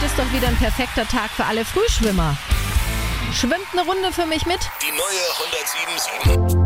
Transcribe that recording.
Heute ist doch wieder ein perfekter Tag für alle Frühschwimmer. Schwimmt eine Runde für mich mit? Die neue 107.7.